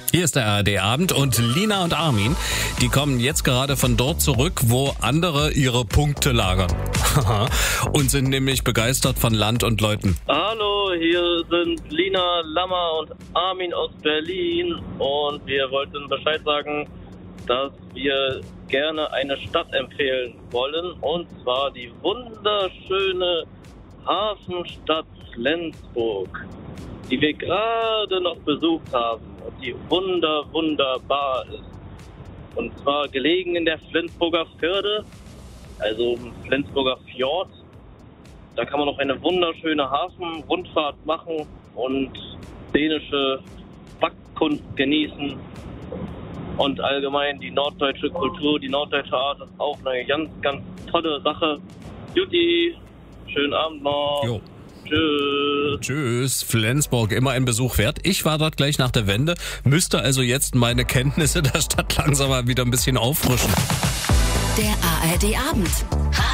Hier ist der ARD-Abend und Lina und Armin, die kommen jetzt gerade von dort zurück, wo andere ihre Punkte lagern. Und sind nämlich begeistert von Land und Leuten. Hallo, hier sind Lina, Lammer und Armin aus Berlin und wir wollten Bescheid sagen, dass wir gerne eine Stadt empfehlen wollen, und zwar die wunderschöne Hafenstadt Flensburg, die wir gerade noch besucht haben und die wunderbar ist. Und zwar gelegen in der Flensburger Förde, also im Flensburger Fjord. Da kann man noch eine wunderschöne Hafenrundfahrt machen und dänische Backkunst genießen. Und allgemein die norddeutsche Kultur, die norddeutsche Art ist auch eine ganz tolle Sache. Juti, schönen Abend noch. Jo. Tschüss. Tschüss, Flensburg, immer ein Besuch wert. Ich war dort gleich nach der Wende, müsste also jetzt meine Kenntnisse der Stadt langsam mal wieder ein bisschen auffrischen. Der ARD-Abend.